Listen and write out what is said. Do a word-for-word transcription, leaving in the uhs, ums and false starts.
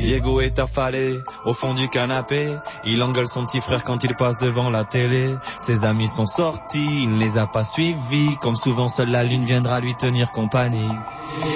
Diego est affalé au fond du canapé. Il engueule son petit frère quand il passe devant la télé. Ses amis sont sortis, il ne les a pas suivis. Comme souvent, seule la lune viendra lui tenir compagnie.